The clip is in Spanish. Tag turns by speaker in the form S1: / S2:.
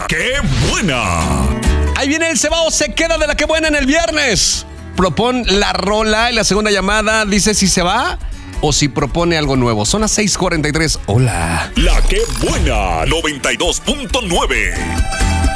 S1: ¡Qué buena!
S2: Ahí viene el cebado, se queda de la que buena en el viernes. Propon la rola y la segunda llamada dice si se va o si propone algo nuevo. Son las 6:43. Hola.
S1: La que buena 92.9.